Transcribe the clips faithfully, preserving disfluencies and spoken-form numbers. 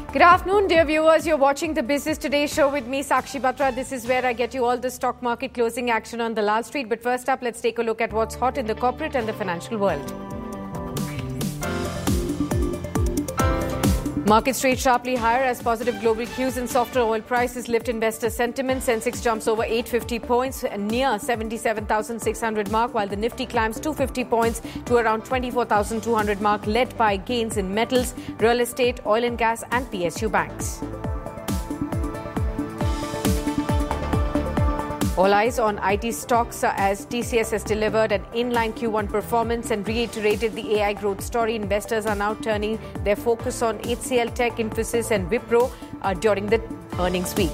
Good afternoon, dear viewers. You're watching the Business Today show with me, Sakshi Batra. This is where I get you all the stock market closing action on the Lal Street. But first up, let's take a look at what's hot in the corporate and the financial world. Markets trade sharply higher as positive global cues and softer oil prices lift investor sentiment. Sensex jumps over eight hundred fifty points near seventy-seven thousand six hundred mark, while the Nifty climbs two hundred fifty points to around twenty-four thousand two hundred mark, led by gains in metals, real estate, oil and gas and P S U banks. All eyes on I T stocks as T C S has delivered an inline Q one performance and reiterated the A I growth story. Investors are now turning their focus on H C L Tech, Infosys and Wipro uh, during the earnings week.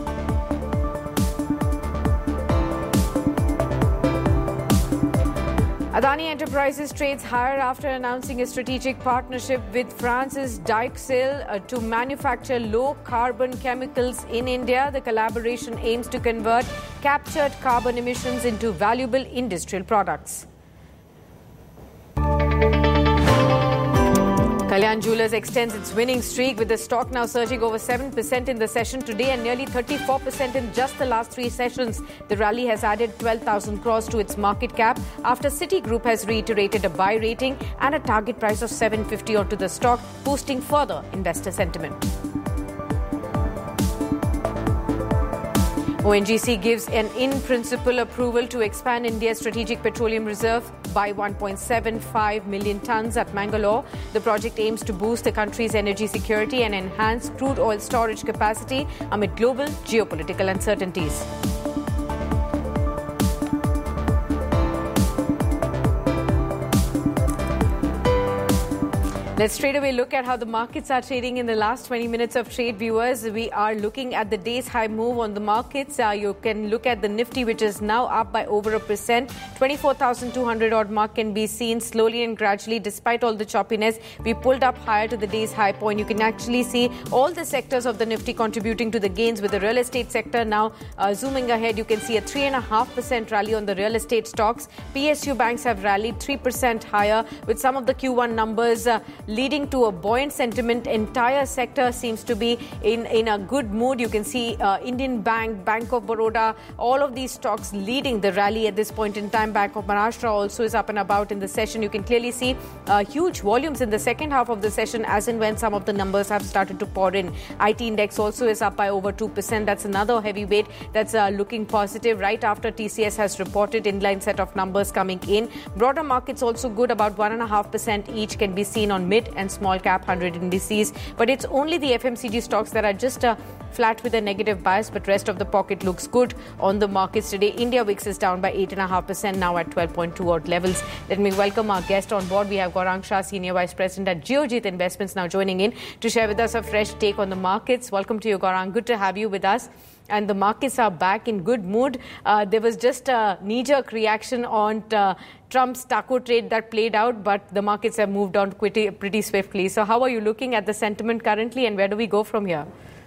Adani Enterprises trades higher after announcing a strategic partnership with France's Dioxyl uh, to manufacture low-carbon chemicals in India. The collaboration aims to convert captured carbon emissions into valuable industrial products. Kalyan Jewellers extends its winning streak, with the stock now surging over seven percent in the session today and nearly thirty-four percent in just the last three sessions. The rally has added twelve thousand crores to its market cap after Citigroup has reiterated a buy rating and a target price of seven hundred fifty onto the stock, boosting further investor sentiment. O N G C gives an in-principle approval to expand India's strategic petroleum reserve by one point seven five million tons at Mangalore. The project aims to boost the country's energy security and enhance crude oil storage capacity amid global geopolitical uncertainties. Let's straight away look at how the markets are trading in the last twenty minutes of trade, viewers. We are looking at the day's high move on the markets. Uh, you can look at the Nifty, which is now up by over a percent. twenty-four thousand two hundred odd mark can be seen slowly and gradually. Despite all the choppiness, we pulled up higher to the day's high point. You can actually see all the sectors of the Nifty contributing to the gains, with the real estate sector now uh, zooming ahead. You can see a three point five percent rally on the real estate stocks. P S U banks have rallied three percent higher, with some of the Q one numbers uh, leading to a buoyant sentiment. Entire sector seems to be in, in a good mood. You can see uh, Indian Bank, Bank of Baroda, all of these stocks leading the rally at this point in time. Bank of Maharashtra also is up and about in the session. You can clearly see uh, huge volumes in the second half of the session as and when some of the numbers have started to pour in. I T index also is up by over two percent. That's another heavyweight that's uh, looking positive right after T C S has reported inline set of numbers coming in. Broader markets also good, about one point five percent each can be seen on mid and small cap one hundred indices, but it's only the F M C G stocks that are just uh, flat with a negative bias, but rest of the pocket looks good on the markets today. India Wix is down by eight point five percent, now at twelve point two odd levels. Let me welcome our guest on board. We have Gaurang Shah, Senior Vice President at Geojit Investments, now joining in to share with us a fresh take on the markets. Welcome to you, Gaurang. Good to have you with us. And the markets are back in good mood. Uh, there was just a knee-jerk reaction on uh, Trump's taco trade that played out, but the markets have moved on pretty, pretty swiftly. So how are you looking at the sentiment currently, and where do we go from here?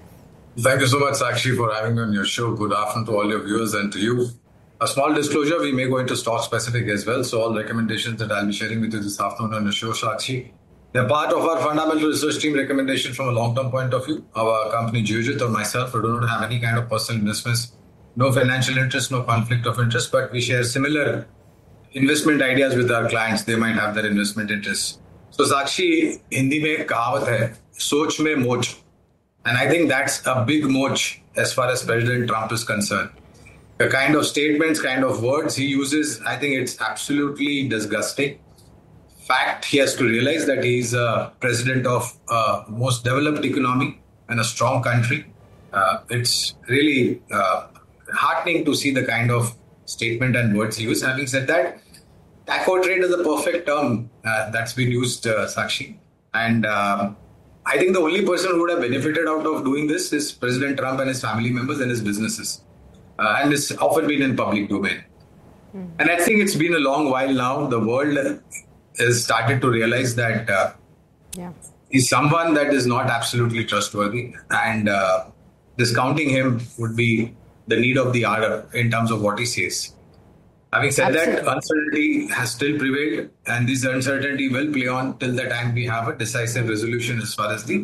Thank you so much, Sakshi, for having me on your show. Good afternoon to all your viewers and to you. A small disclosure, we may go into stock specific as well. So all recommendations that I'll be sharing with you this afternoon on the show, Sakshi, they're part of our fundamental research team recommendation from a long-term point of view. Our company, Geojit, or myself, we do not have any kind of personal investments, no financial interest, no conflict of interest, but we share similar investment ideas with our clients. They might have their investment interests. So, Sakshi, Hindi mein kahavat hai, soch mein moch. And I think that's a big moch as far as President Trump is concerned. The kind of statements, kind of words he uses, I think it's absolutely disgusting. Fact, he has to realize that he is a president of a most developed economy and a strong country. Uh, it's really uh, heartening to see the kind of statement and words he used. Having said that, taco trade is a perfect term uh, that's been used, uh, Sakshi. And um, I think the only person who would have benefited out of doing this is President Trump and his family members and his businesses. Uh, and it's often been in public domain. Mm. And I think it's been a long while now. The world has started to realize that uh, yeah. he's someone that is not absolutely trustworthy, and uh, discounting him would be the need of the hour in terms of what he says. Having said absolutely. that, uncertainty has still prevailed, and this uncertainty will play on till the time we have a decisive resolution as far as the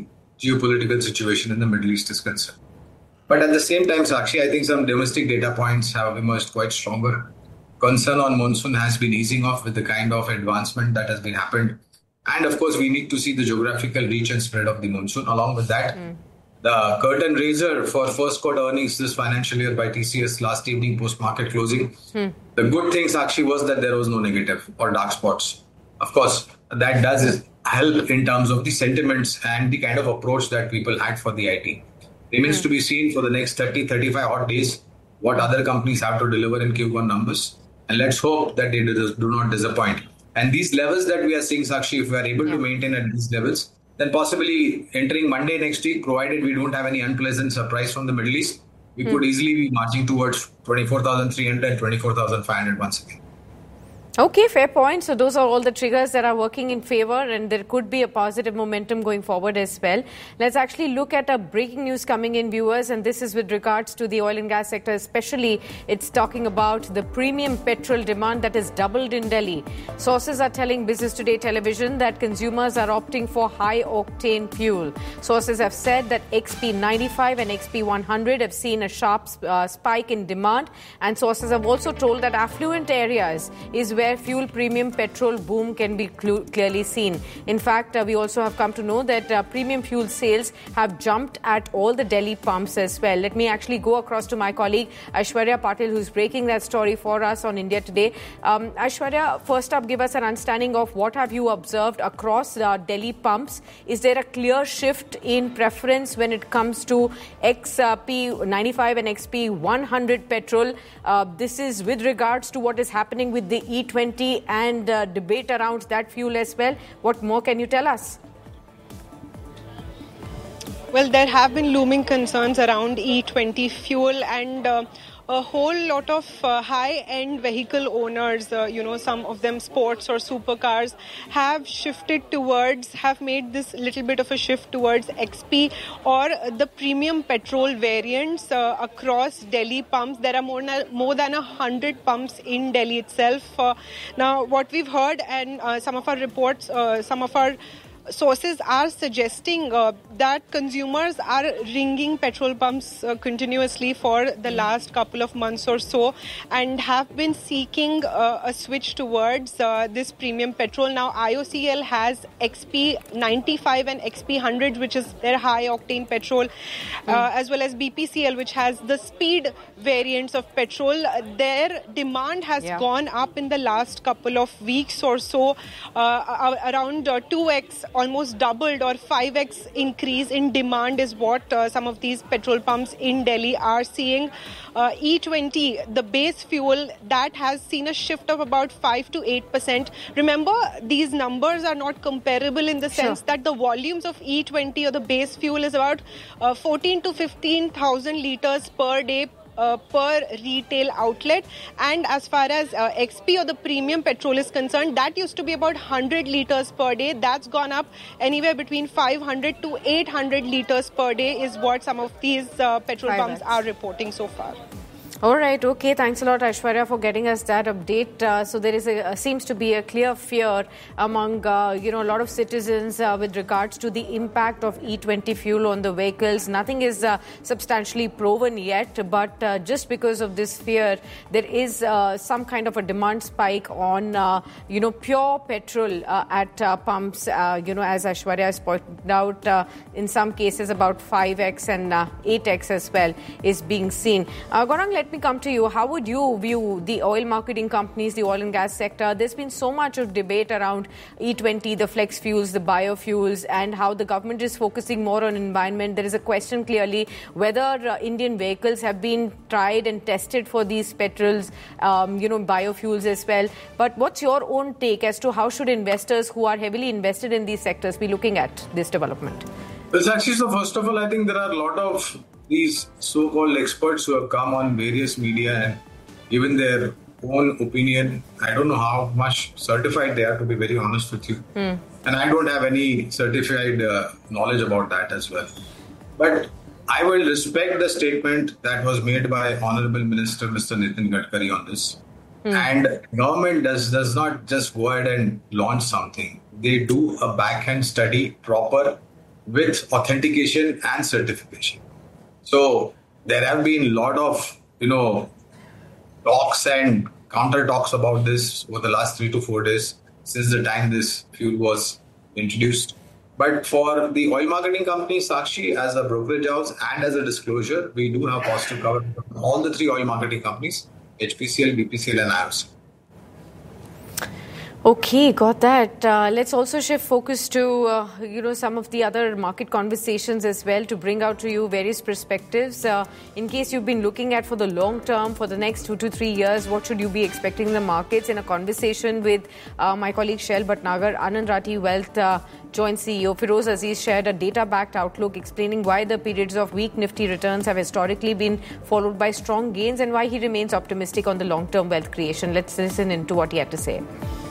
geopolitical situation in the Middle East is concerned. But at the same time, Sakshi, I think some domestic data points have emerged quite stronger. Concern on monsoon has been easing off with the kind of advancement that has been happened. And of course, we need to see the geographical reach and spread of the monsoon. Along with that, mm. the curtain raiser for first quarter earnings this financial year by T C S last evening post-market closing. Mm. The good thing, Sakshi, was that there was no negative or dark spots. Of course, that does help in terms of the sentiments and the kind of approach that people had for the I T. Remains mm. to be seen for the next thirty, thirty-five odd days what other companies have to deliver in Q one numbers. And let's hope that they do not disappoint. And these levels that we are seeing, Sakshi, if we are able yeah. to maintain at these levels, then possibly entering Monday next week, provided we don't have any unpleasant surprise from the Middle East, we mm. could easily be marching towards twenty-four thousand three hundred and twenty-four thousand five hundred once again. Okay, fair point. So those are all the triggers that are working in favor, and there could be a positive momentum going forward as well. Let's actually look at a breaking news coming in, viewers, and this is with regards to the oil and gas sector especially. It's talking about the premium petrol demand that has doubled in Delhi. Sources are telling Business Today television that consumers are opting for high-octane fuel. Sources have said that X P ninety-five and X P one hundred have seen a sharp uh, spike in demand, and sources have also told that affluent areas is where where fuel premium petrol boom can be cl- clearly seen. In fact, uh, we also have come to know that uh, premium fuel sales have jumped at all the Delhi pumps as well. Let me actually go across to my colleague Aishwarya Patil, who's breaking that story for us on India Today. Um, Aishwarya, first up, give us an understanding of what have you observed across uh, Delhi pumps. Is there a clear shift in preference when it comes to X P ninety-five and X P one hundred petrol? Uh, this is with regards to what is happening with the E twenty and uh, debate around that fuel as well. What more can you tell us? Well, there have been looming concerns around E twenty fuel, and uh, a whole lot of uh, high-end vehicle owners, uh, you know, some of them sports or supercars, have shifted towards, have made this little bit of a shift towards X P or the premium petrol variants uh, across Delhi pumps. There are more, na- more than one hundred pumps in Delhi itself. Uh, now, what we've heard, and uh, some of our reports, uh, some of our sources are suggesting uh, that consumers are ringing petrol pumps uh, continuously for the last couple of months or so and have been seeking uh, a switch towards uh, this premium petrol. Now, I O C L has X P ninety-five and X P one hundred, which is their high-octane petrol, uh, mm. as well as B P C L, which has the speed variants of petrol. Their demand has yeah. gone up in the last couple of weeks or so, uh, around uh, two x, almost doubled, or five x increase in demand is what uh, some of these petrol pumps in Delhi are seeing. Uh, E twenty, the base fuel, that has seen a shift of about five to eight percent. Remember, these numbers are not comparable in the sense sure. that the volumes of E twenty or the base fuel is about uh, fourteen to fifteen thousand litres per day Uh, per retail outlet, and as far as uh, X P or the premium petrol is concerned, that used to be about one hundred litres per day. That's gone up anywhere between five hundred to eight hundred litres per day is what some of these uh, petrol Five pumps X. are reporting so far. All right. Okay. Thanks a lot, Aishwarya, for getting us that update. Uh, so there is a uh, seems to be a clear fear among uh, you know a lot of citizens uh, with regards to the impact of E twenty fuel on the vehicles. Nothing is uh, substantially proven yet, but uh, just because of this fear, there is uh, some kind of a demand spike on uh, you know pure petrol uh, at uh, pumps. Uh, you know, as Aishwarya has pointed out, uh, in some cases about five x and uh, eight x as well is being seen. Uh, Gaurang, let me come to you. How would you view the oil marketing companies, the oil and gas sector? There's been so much of debate around E twenty, the flex fuels, the biofuels, and how the government is focusing more on environment. There is a question clearly whether uh, Indian vehicles have been tried and tested for these petrols, um, you know, biofuels as well. But what's your own take as to how should investors who are heavily invested in these sectors be looking at this development? Well, actually, so first of all, I think there are a lot of these so-called experts who have come on various media and given their own opinion. I don't know how much certified they are, to be very honest with you. Mm. And I don't have any certified uh, knowledge about that as well. But I will respect the statement that was made by Honorable Minister Mister Nitin Gadkari on this. Mm. And government does, does not just go ahead and launch something. They do a backhand study, proper, with authentication and certification. So there have been a lot of, you know, talks and counter talks about this over the last three to four days since the time this fuel was introduced. But for the oil marketing company, Sakshi, as a brokerage house and as a disclosure, we do have positive cover from all the three oil marketing companies, H P C L, B P C L and I O C. Okay, got that. Uh, let's also shift focus to, uh, you know, some of the other market conversations as well to bring out to you various perspectives. Uh, in case you've been looking at for the long term, for the next two to three years, what should you be expecting in the markets? In a conversation with uh, my colleague Shail Bhatnagar, Anand Rathi Wealth uh, Joint C E O Feroze Aziz shared a data-backed outlook explaining why the periods of weak Nifty returns have historically been followed by strong gains and why he remains optimistic on the long-term wealth creation. Let's listen into what he had to say.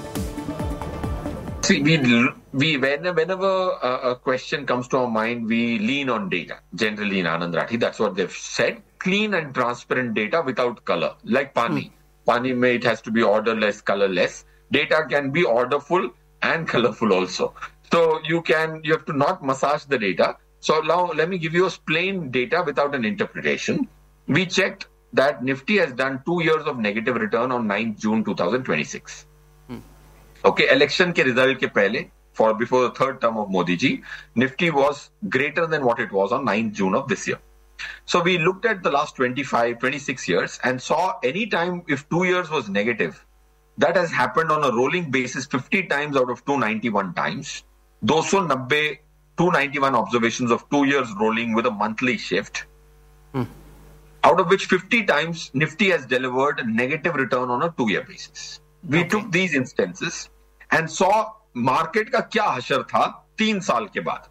See, we, we whenever a question comes to our mind, we lean on data. Generally in Anand Rathi, that's what they've said. Clean and transparent data without color, like Pani. Hmm. Pani may it has to be orderless, colorless. Data can be orderful and colorful also. So you can, you have to not massage the data. So now let me give you a plain data without an interpretation. We checked that Nifty has done two years of negative return on ninth June twenty twenty-six. Okay, election ke result ke pehle, for before the third term of Modi ji, Nifty was greater than what it was on ninth June of this year. So we looked at the last twenty-five, twenty-six years and saw any time if two years was negative, that has happened on a rolling basis fifty times out of two hundred ninety-one times. two hundred ninety, two hundred ninety-one observations of two years rolling with a monthly shift. Hmm. Out of which fifty times Nifty has delivered a negative return on a two-year basis. We okay. took these instances and saw market का क्या हशर था तीन साल के बाद.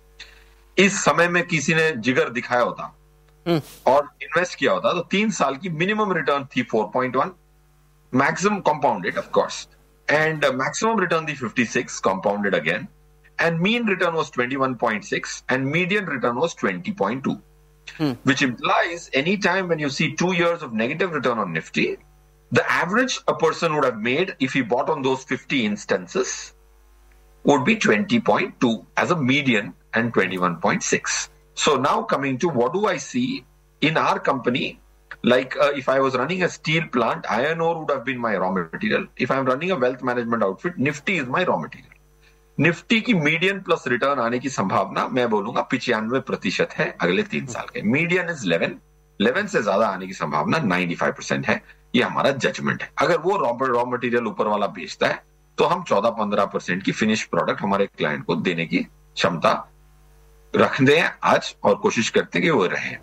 इस समय में किसी ने जिगर दिखाया होता hmm. और इन्वेस्ट किया होता तो तीन साल की मिनिमम रिटर्न थी four point one, maximum compounded of course, and uh, maximum return थी fifty-six compounded again, and mean return was twenty-one point six and median return was twenty point two, hmm. which implies any time when you see two years of negative return on Nifty, the average a person would have made if he bought on those fifty instances would be twenty point two as a median and twenty-one point six. So now coming to what do I see in our company, like uh, if I was running a steel plant, iron ore would have been my raw material. If I'm running a wealth management outfit, Nifty is my raw material. Nifty की median plus return आने की संभावना मैं बोलूंगा पचानवे प्रतिशत है अगले तीन साल के. Median is eleven, eleven से ज्यादा आने की संभावना ninety-five percent है. ये हमारा जजमेंट है. अगर वो रॉ मटेरियल ऊपर वाला बेचता है तो हम चौदह पंद्रह परसेंट की फिनिश प्रोडक्ट हमारे क्लाइंट को देने की क्षमता रखते हैं आज और कोशिश करते हैं कि वो रहे.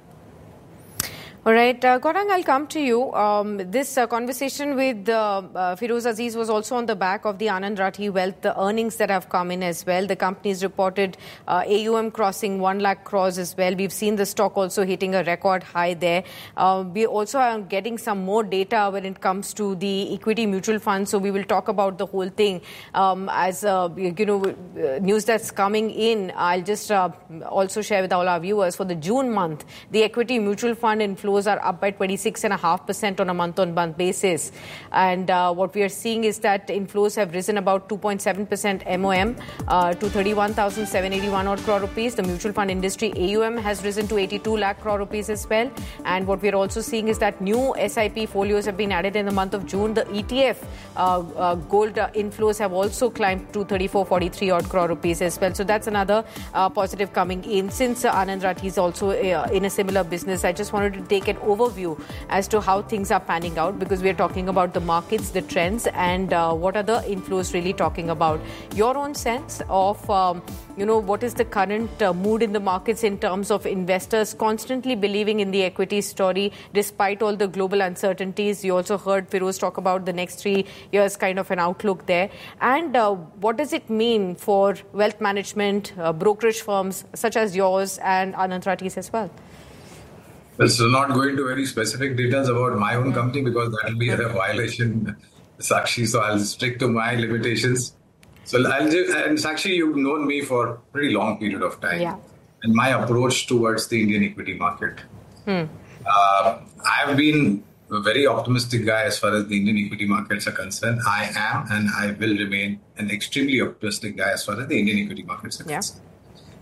All right, uh, Gaurang, I'll come to you. Um, this uh, conversation with uh, uh, Feroze Aziz was also on the back of the Anand Rathi Wealth, the earnings that have come in as well. The company's reported uh, A U M crossing one lakh crores as well. We've seen the stock also hitting a record high there. Uh, we also are getting some more data when it comes to the equity mutual funds. So we will talk about the whole thing um, as uh, you know uh, news that's coming in. I'll just uh, also share with all our viewers for the June month, the equity mutual fund inflow are up by twenty-six point five percent on a month-on-month basis. And uh, what we are seeing is that inflows have risen about two point seven percent M O M uh, to thirty-one thousand seven hundred eighty-one odd crore rupees. The mutual fund industry A U M has risen to eighty-two lakh crore rupees as well. And what we are also seeing is that new S I P folios have been added in the month of June. The E T F uh, uh, gold uh, inflows have also climbed to thirty-four forty-three odd crore rupees as well. So that's another uh, positive coming in. Since uh, Anand Rathi is also uh, in a similar business, I just wanted to take an overview as to how things are panning out, because we're talking about the markets, the trends, and uh, what are the inflows really talking about. Your own sense of, um, you know, what is the current uh, mood in the markets in terms of investors constantly believing in the equity story despite all the global uncertainties. You also heard Feroze talk about the next three years kind of an outlook there. And uh, what does it mean for wealth management, uh, brokerage firms such as yours and Anand Rathi's as well? Well, so not going to very specific details about my own company because that will be a violation, Sakshi. So I'll stick to my limitations. So I'll just, and Sakshi, you've known me for a pretty long period of time. Yeah. And my approach towards the Indian equity market. Hmm. Uh, I've been a very optimistic guy as far as the Indian equity markets are concerned. I am and I will remain an extremely optimistic guy as far as the Indian equity markets are yeah. concerned.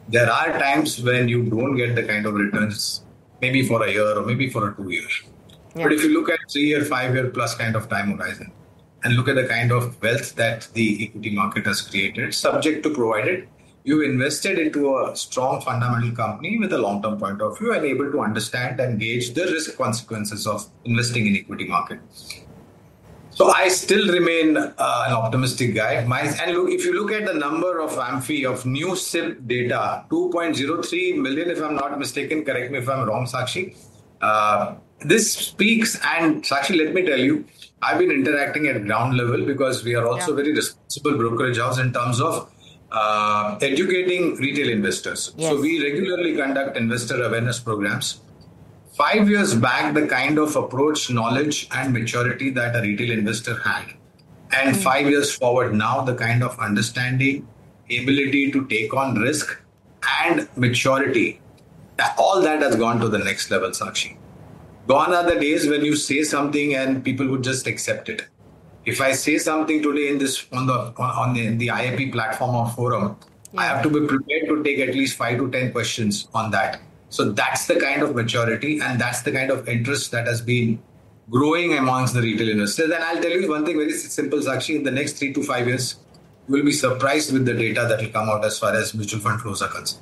there are times when you don't get the kind of returns, maybe for a year or maybe for a two years. Yeah. But if you look at three-year, five-year plus kind of time horizon, and look at the kind of wealth that the equity market has created, subject to provided you invested into a strong fundamental company with a long-term point of view and able to understand and gauge the risk consequences of investing in equity market. So I still remain uh, an optimistic guy. My, and look, if you look at the number of AMFI, of new S I P data, two point zero three million, if I'm not mistaken, correct me if I'm wrong, Sakshi. Uh, this speaks, and Sakshi, let me tell you, I've been interacting at ground level because we are also yeah. very responsible brokerage house in terms of uh, educating retail investors. Yes. So we regularly conduct investor awareness programs. Five years back, the kind of approach, knowledge and maturity that a retail investor had. And mm. five years forward now, the kind of understanding, ability to take on risk and maturity, all that has gone to the next level, Sakshi. Gone are the days when you say something and people would just accept it. If I say something today in this on the on the, the I A P platform or forum, yeah. I have to be prepared to take at least five to ten questions on that. So that's the kind of maturity and that's the kind of interest that has been growing amongst the retail investors. And I'll tell you one thing very simple, Sakshi, in the next three to five years, you will be surprised with the data that will come out as far as mutual fund flows are concerned.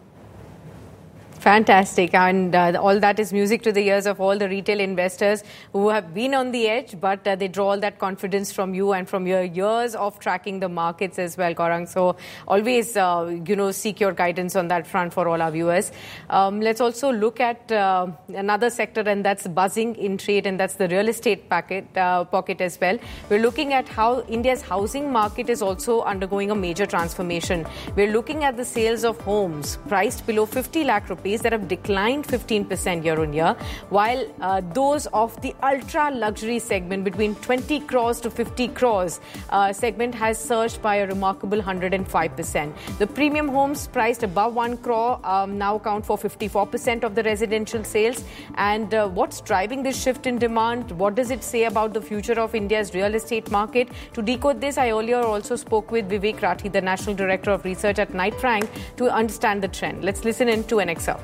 Fantastic. And uh, all that is music to the ears of all the retail investors who have been on the edge, but uh, they draw all that confidence from you and from your years of tracking the markets as well, Gaurang. So always, uh, you know, seek your guidance on that front for all our viewers. Um, let's also look at uh, another sector, and that's buzzing in trade, and that's the real estate packet, uh, pocket as well. We're looking at how India's housing market is also undergoing a major transformation. We're looking at the sales of homes priced below fifty lakh rupees that have declined fifteen percent year on year, while uh, those of the ultra luxury segment between twenty crores to fifty crores uh, segment has surged by a remarkable one hundred five percent. The premium homes priced above one crore um, now account for fifty-four percent of the residential sales. And uh, what's driving this shift in demand? What does it say about the future of India's real estate market? To decode this, I earlier also spoke with Vivek Rathi, the National Director of Research at Knight Frank, to understand the trend. Let's listen in to an excerpt.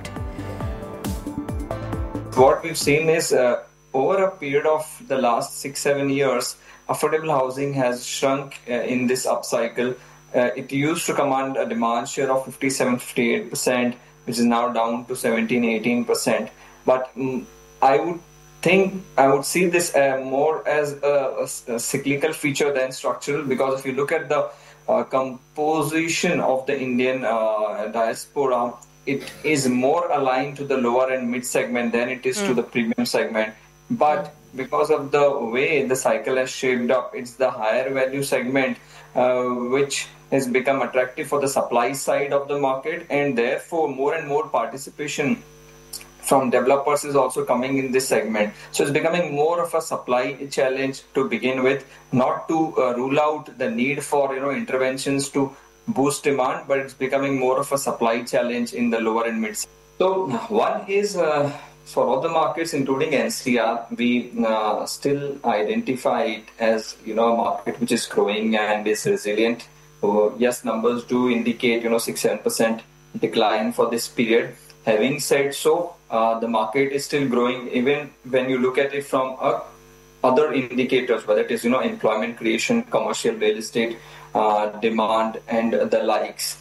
What we've seen is uh, over a period of the last six, seven years, affordable housing has shrunk uh, in this upcycle. Uh, it used to command a demand share of fifty-seven, fifty-eight percent, which is now down to seventeen, eighteen percent. But um, I would think, I would see this uh, more as a, a, a cyclical feature than structural, because if you look at the uh, composition of the Indian uh, diaspora, it is more aligned to the lower and mid segment than it is mm. to the premium segment. But because of the way the cycle has shaped up, it's the higher value segment uh, which has become attractive for the supply side of the market, and therefore more and more participation from developers is also coming in this segment. So it's becoming more of a supply challenge to begin with, not to uh, rule out the need for, you know, interventions to boost demand, but it's becoming more of a supply challenge in the lower and mid. So one is uh, for all the markets, including N C R, we uh, still identify it as, you know, a market which is growing and is resilient. So yes, numbers do indicate, you know, six, seven percent decline for this period. Having said so, uh, the market is still growing, even when you look at it from uh, other indicators, whether it is, you know, employment creation, commercial real estate, uh, demand, and the likes.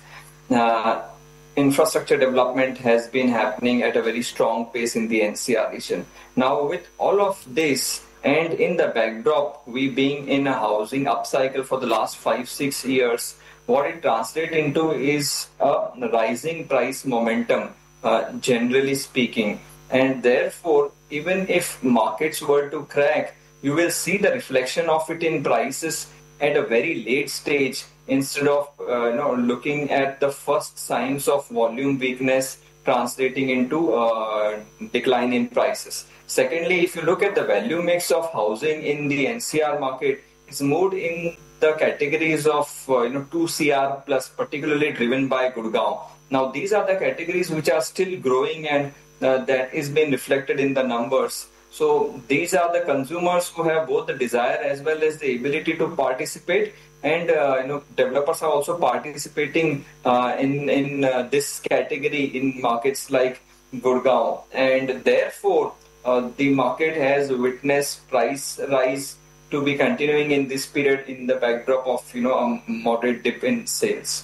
Uh, infrastructure development has been happening at a very strong pace in the N C R region. Now, with all of this, and in the backdrop, we being in a housing upcycle for the last five, six years, what it translates into is a rising price momentum, uh, generally speaking. And therefore, even if markets were to crack, you will see the reflection of it in prices at a very late stage, instead of uh, you know, looking at the first signs of volume weakness translating into uh, decline in prices. Secondly, if you look at the value mix of housing in the N C R market, it's moved in the categories of uh, you know two C R plus, particularly driven by Gurgaon. Now, these are the categories which are still growing, and uh, that is being reflected in the numbers. So these are the consumers who have both the desire as well as the ability to participate. And uh, you know, developers are also participating uh, in in uh, this category in markets like Gurgaon, and therefore uh, the market has witnessed price rise to be continuing in this period in the backdrop of you know a moderate dip in sales.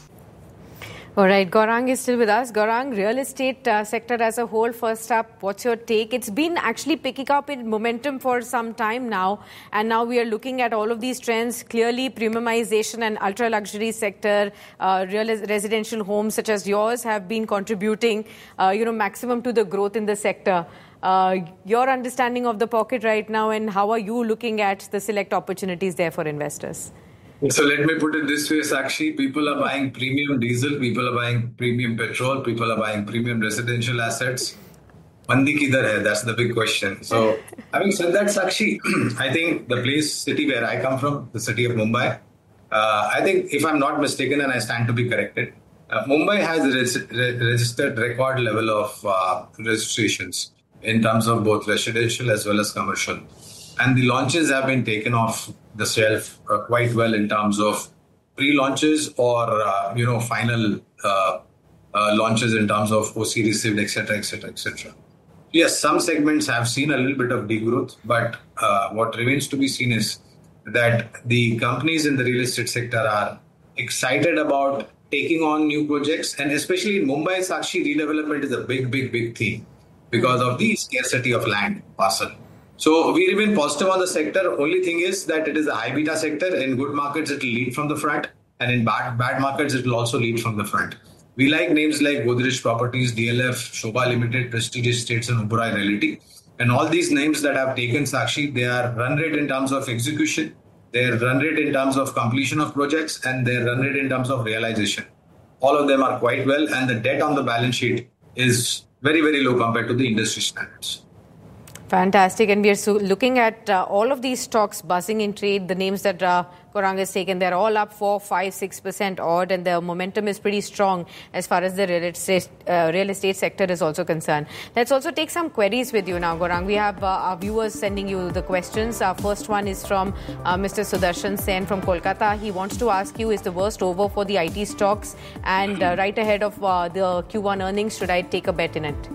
All right, Gaurang is still with us. Gaurang, real estate uh, sector as a whole, first up, what's your take? It's been actually picking up in momentum for some time now, and now we are looking at all of these trends. Clearly, premiumization and ultra-luxury sector, uh, real residential homes such as yours have been contributing, uh, you know, maximum to the growth in the sector. Uh, your understanding of the pocket right now, and how are you looking at the select opportunities there for investors? So let me put it this way, Sakshi. People are buying premium diesel, people are buying premium petrol, people are buying premium residential assets. Mandi kidhar hai? That's the big question. So having said that, Sakshi, I think the place, city where I come from, the city of Mumbai, uh, I think if I'm not mistaken and I stand to be corrected, uh, Mumbai has res- re- registered record level of uh, registrations in terms of both residential as well as commercial. And the launches have been taken off the shelf uh, quite well in terms of pre-launches or, uh, you know, final uh, uh, launches in terms of O C received, et cetera, et cetera, et cetera. Yes, some segments have seen a little bit of degrowth, but uh, what remains to be seen is that the companies in the real estate sector are excited about taking on new projects. And especially in Mumbai, Sakshi, redevelopment is a big, big, big theme because of the scarcity of land parcel. So we remain positive on the sector. Only thing is that it is a high beta sector. In good markets, it will lead from the front. And in bad bad markets, it will also lead from the front. We like names like Godrej Properties, D L F, Shobha Limited, Prestige Estates and Oberoi Realty. And all these names that have taken, Sakshi, they are run rate in terms of execution, their run rate in terms of completion of projects, and their run rate in terms of realization. All of them are quite well. And the debt on the balance sheet is very, very low compared to the industry standards. Fantastic. And we are so looking at uh, all of these stocks buzzing in trade. The names that uh, Gaurang has taken, they're all up four, five, six percent odd, and the momentum is pretty strong as far as the real estate, uh, real estate sector is also concerned. Let's also take some queries with you now, Gaurang. We have uh, our viewers sending you the questions. Our first one is from uh, Mister Sudarshan Sen from Kolkata. He wants to ask you, is the worst over for the I T stocks? And uh, right ahead of uh, the Q one earnings, should I take a bet in it?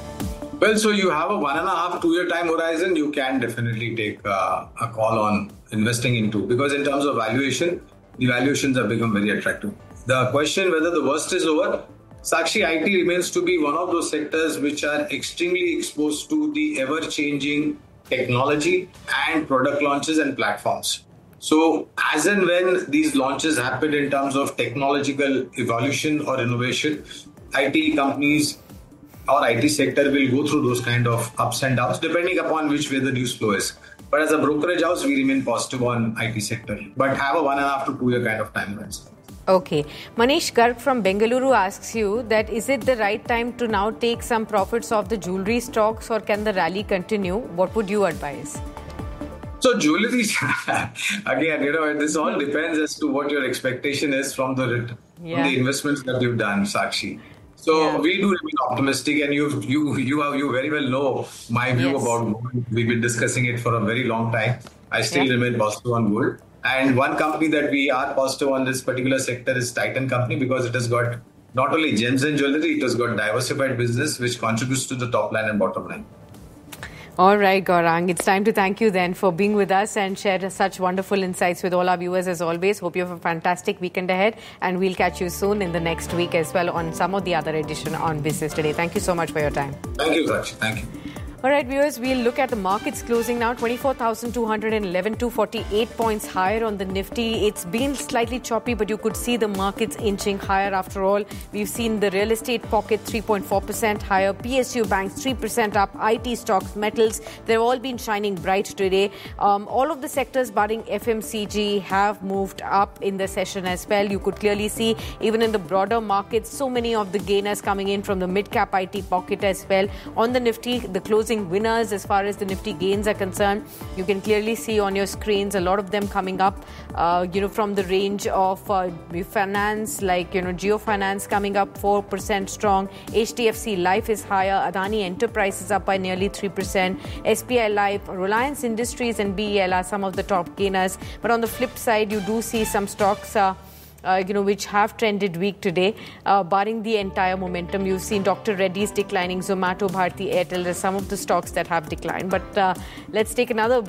Well, so you have a one and a half, two year time horizon, you can definitely take uh, a call on investing into, because in terms of valuation, the valuations have become very attractive. The question whether the worst is over, Sakshi, I T remains to be one of those sectors which are extremely exposed to the ever changing technology and product launches and platforms. So as and when these launches happen in terms of technological evolution or innovation, I T companies or I T sector will go through those kind of ups and downs depending upon which way the news flow is. But as a brokerage house, we remain positive on I T sector, but have a one and a half to two year kind of time horizon. Okay. Manish Garg from Bengaluru asks you that is it the right time to now take some profits off the jewelry stocks, or can the rally continue? What would you advise? So jewelry, again, you know, this all depends as to what your expectation is from the, yeah. from the investments that you've done, Sakshi. So yeah. we do remain optimistic, and you you you have, you very well know my view yes. about gold. We've been discussing it for a very long time. I still yeah. remain positive on gold. And one company that we are positive on this particular sector is Titan Company, because it has got not only gems and jewelry, it has got diversified business which contributes to the top line and bottom line. All right, Gaurang, it's time to thank you then for being with us and share such wonderful insights with all our viewers as always. Hope you have a fantastic weekend ahead, and we'll catch you soon in the next week as well on some of the other edition on Business Today. Thank you so much for your time. Thank you, Sakshi. Thank you. All right, viewers, we'll look at the markets closing now. twenty-four thousand two hundred eleven, two hundred forty-eight points higher on the Nifty. It's been slightly choppy, but you could see the markets inching higher after all. We've seen the real estate pocket three point four percent higher, P S U banks three percent up, I T stocks, metals, they've all been shining bright today. Um, all of the sectors barring F M C G have moved up in the session as well. You could clearly see even in the broader markets, so many of the gainers coming in from the mid-cap I T pocket as well. On the Nifty, the closing closing winners as far as the Nifty gains are concerned. You can clearly see on your screens a lot of them coming up, uh, you know, from the range of uh, finance, like, you know, Jio Finance coming up four percent strong. H D F C Life is higher. Adani Enterprises up by nearly three percent. S B I Life, Reliance Industries and B E L are some of the top gainers. But on the flip side, you do see some stocks uh, Uh, you know, which have trended weak today, uh, barring the entire momentum. You've seen Doctor Reddy's declining, Zomato, Bharti Airtel. There's some of the stocks that have declined. But uh, let's take another